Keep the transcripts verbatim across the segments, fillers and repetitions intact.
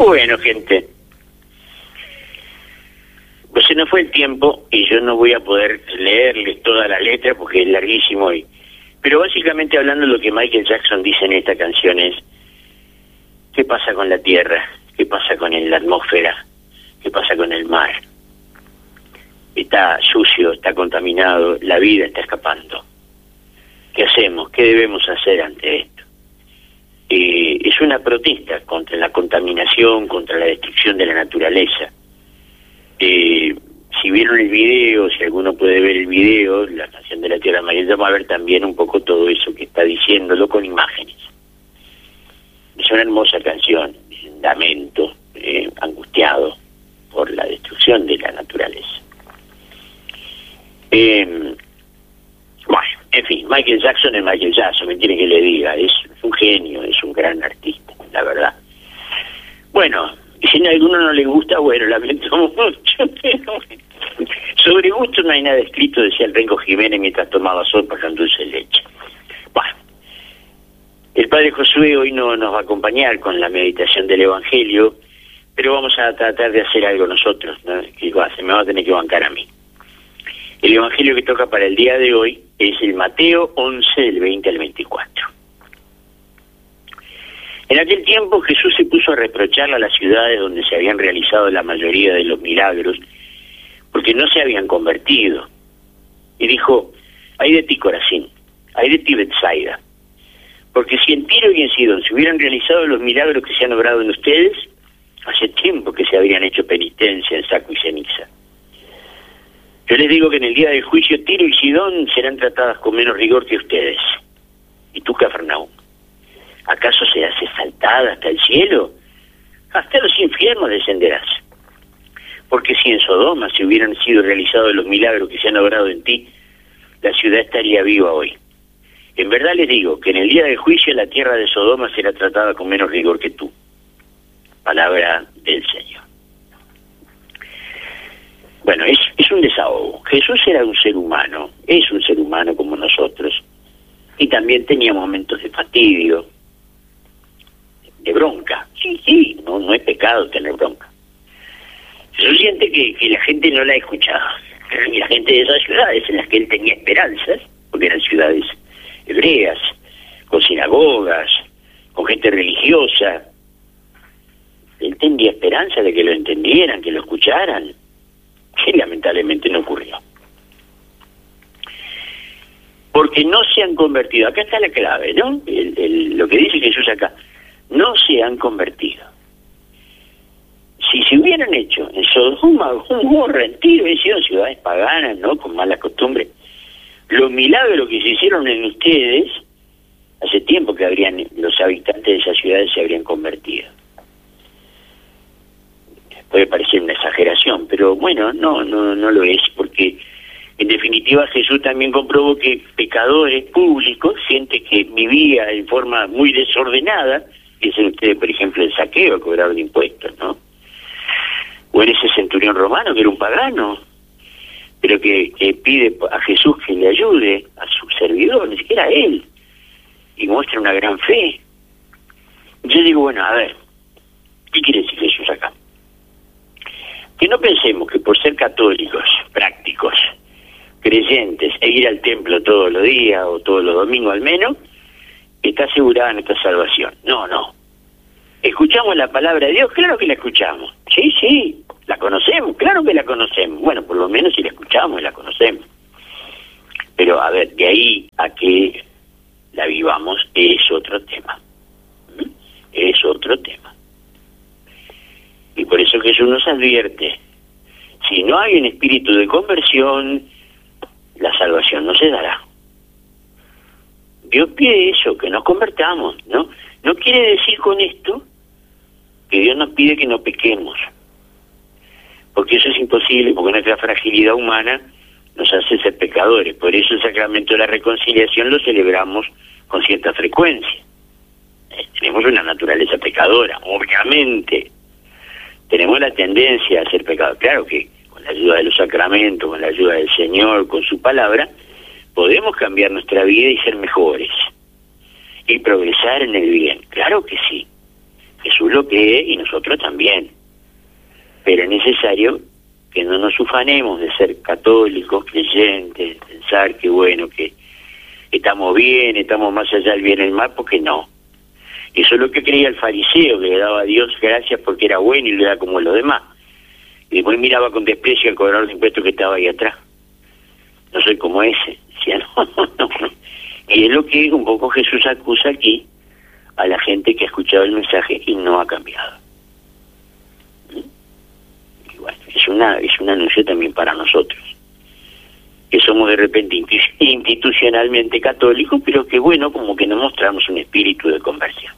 Bueno, gente, pues se nos fue el tiempo y yo no voy a poder leerles toda la letra porque es larguísimo hoy. Pero básicamente hablando de lo que Michael Jackson dice en esta canción es: ¿qué pasa con la tierra? ¿Qué pasa con la atmósfera? ¿Qué pasa con el mar? Está sucio, está contaminado, la vida está escapando. ¿Qué hacemos? ¿Qué debemos hacer ante esto? Eh, es una protesta contra la contaminación, contra la destrucción de la naturaleza. Eh, si vieron el video, si alguno puede ver el video, la canción de la Tierra Amarilla, va a ver también un poco todo eso que está diciéndolo con imágenes. Es una hermosa canción, lamento, eh, angustiado por la destrucción de la naturaleza. Eh, bueno, en fin, Michael Jackson es Michael Jackson, me tiene que le diga, es un genio, es un gran artista, la verdad. Bueno, y si a alguno no le gusta, bueno, lamento mucho, pero sobre gusto no hay nada escrito, decía el Rengo Jiménez mientras tomaba sopa con dulce de leche. Bueno, el Padre Josué hoy no nos va a acompañar con la meditación del Evangelio, pero vamos a tratar de hacer algo nosotros, ¿no? Que va, se me va a tener que bancar a mí. El Evangelio que toca para el día de hoy es el Mateo once, del veinte al veinticuatro. En aquel tiempo Jesús se puso a reprocharle a las ciudades donde se habían realizado la mayoría de los milagros, porque no se habían convertido. Y dijo: ay de ti, Corazín, ay de ti, Betsaida, porque si en Tiro y en Sidón se hubieran realizado los milagros que se han obrado en ustedes, hace tiempo que se habrían hecho penitencia en saco y ceniza. Yo les digo que en el día del juicio Tiro y Sidón serán tratadas con menos rigor que ustedes. ¿Y tú, Cafarnaúm? ¿Acaso serás exaltada hasta el cielo? Hasta los infiernos descenderás. Porque si en Sodoma se hubieran sido realizados los milagros que se han obrado en ti, la ciudad estaría viva hoy. En verdad les digo que en el día del juicio la tierra de Sodoma será tratada con menos rigor que tú. Palabra del Señor. Bueno, es, es un desahogo. Jesús era un ser humano, es un ser humano como nosotros, y también tenía momentos de fastidio, de bronca. Sí, sí, no, no es pecado tener bronca. Jesús siente que, que la gente no la ha escuchado, y la gente de esas ciudades en las que él tenía esperanzas, porque eran ciudades hebreas, con sinagogas, con gente religiosa, él tenía esperanza de que lo entendieran, que lo escucharan, que lamentablemente no ocurrió. Porque no se han convertido. Acá está la clave, ¿no? El, el, lo que dice Jesús acá. No se han convertido. Si se hubieran hecho en Sodoma, Gomorra, en Tiro, en Sidón, ciudades paganas, ¿no? Con mala costumbre, los milagros que se hicieron en ustedes, hace tiempo que habrían, los habitantes de esas ciudades se habrían convertido. Puede parecer una exageración, pero bueno, no, no, no lo es, porque en definitiva Jesús también comprobó que pecadores públicos, gente que vivía en forma muy desordenada, piensen ustedes, por ejemplo, el saqueo, cobraron impuestos, ¿no? O en ese centurión romano que era un pagano, pero que, que pide a Jesús que le ayude, a su servidor, ni siquiera a él, y muestra una gran fe. Yo digo, bueno, a ver, ¿qué quiere decir Jesús acá? Que no pensemos que por ser católicos, prácticos, creyentes, e ir al templo todos los días o todos los domingos al menos, está asegurada nuestra salvación. No, no. ¿Escuchamos la palabra de Dios? Claro que la escuchamos. Sí, sí, la conocemos, claro que la conocemos. Bueno, por lo menos si la escuchamos y la conocemos. Pero a ver, de ahí a que la vivamos es otro tema. ¿Mm? Es otro tema. Y por eso Jesús nos advierte, si no hay un espíritu de conversión, la salvación no se dará. Dios pide eso, que nos convertamos, ¿no? No quiere decir con esto que Dios nos pide que no pequemos, porque eso es imposible, porque nuestra fragilidad humana nos hace ser pecadores. Por eso el sacramento de la reconciliación lo celebramos con cierta frecuencia. Eh, tenemos una naturaleza pecadora, obviamente. Tenemos la tendencia a ser pecadores. Claro que con la ayuda de los sacramentos, con la ayuda del Señor, con su palabra, podemos cambiar nuestra vida y ser mejores. Y progresar en el bien. Claro que sí. Jesús lo cree y nosotros también. Pero es necesario que no nos ufanemos de ser católicos, creyentes, pensar que bueno, que estamos bien, estamos más allá del bien y el mal, porque no. Eso es lo que creía el fariseo, que le daba a Dios gracias porque era bueno y le da como los demás. Y después miraba con desprecio al cobrador de impuestos que estaba ahí atrás. No soy como ese. Decía, no, no, no. Y es lo que un poco Jesús acusa aquí a la gente que ha escuchado el mensaje y no ha cambiado. Y bueno, es una, es un anuncio también para nosotros, que somos de repente institucionalmente católicos, pero que bueno, como que no mostramos un espíritu de conversión.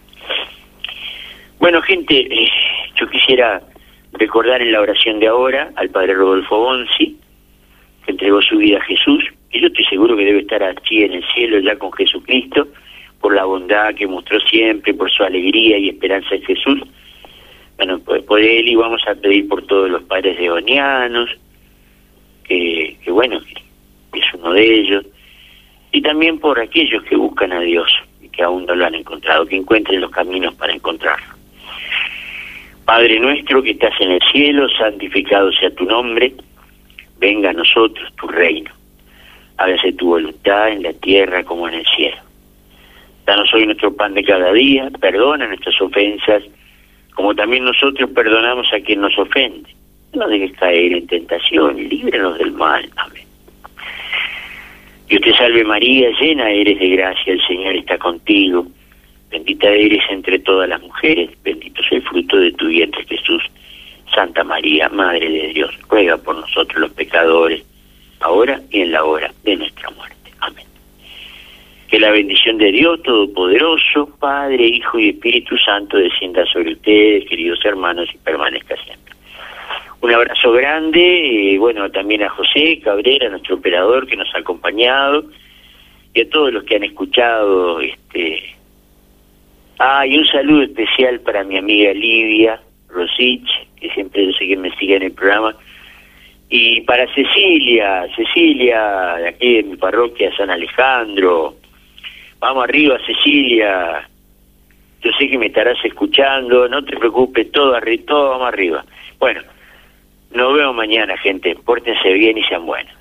Bueno, gente, eh, yo quisiera recordar en la oración de ahora al padre Rodolfo Bonzi, que entregó su vida a Jesús, y yo estoy seguro que debe estar aquí en el cielo ya con Jesucristo, por la bondad que mostró siempre, por su alegría y esperanza en Jesús. Bueno, pues por él, y vamos a pedir por todos los padres devonianos, que, que bueno, que es uno de ellos, y también por aquellos que buscan a Dios y que aún no lo han encontrado, que encuentren los caminos para encontrarlo. Padre nuestro que estás en el cielo, santificado sea tu nombre, venga a nosotros tu reino, hágase tu voluntad en la tierra como en el cielo. Danos hoy nuestro pan de cada día, perdona nuestras ofensas, como también nosotros perdonamos a quien nos ofende. No nos dejes caer en tentación, líbranos del mal. Amén. Dios te salve María, llena eres de gracia, el Señor está contigo. Bendita eres entre todas las mujeres, bendito es el fruto de tu vientre Jesús. Santa María, Madre de Dios, ruega por nosotros los pecadores, ahora y en la hora de nuestra muerte. Amén. Que la bendición de Dios Todopoderoso, Padre, Hijo y Espíritu Santo descienda sobre ustedes, queridos hermanos, y permanezca siempre. Un abrazo grande, y bueno, también a José Cabrera, nuestro operador que nos ha acompañado, y a todos los que han escuchado. este Ah, y un saludo especial para mi amiga Livia Rosich, que siempre yo sé que me sigue en el programa, y para Cecilia, Cecilia, de aquí de mi parroquia San Alejandro. Vamos arriba, Cecilia, yo sé que me estarás escuchando, no te preocupes, todo arriba, todo vamos arriba. Bueno, nos vemos mañana, gente, pórtense bien y sean buenos.